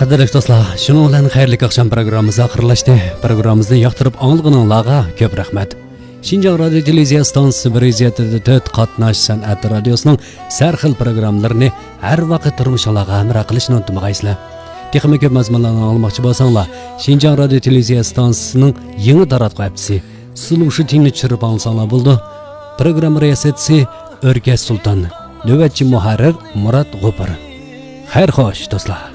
Qadrli do'stlar, shuni bilan xayrli oqshom programmamiz oxirlashdi. Programmamizni yoqtirib anglaganlarga ko'p rahmat. Şinjan Radio Televiziya stansiyasi Breziyada 4 qatnash san'at radiosining sarxil programmalarini har vaqt turmushingizga hamroh qilishni unutmaysizlar. Texnik ko'p mazmunlarni olmoqchi bo'lsanglar, Şinjan Radio Televiziya stansiyasining yangi taratquv apsi Sulushi tingni chirib olsanglar bo'ldi. Program riyosatchisi O'rkas Sulton, navbatchi muharrir Murat G'upar. Xayr xo'sh do'stlar.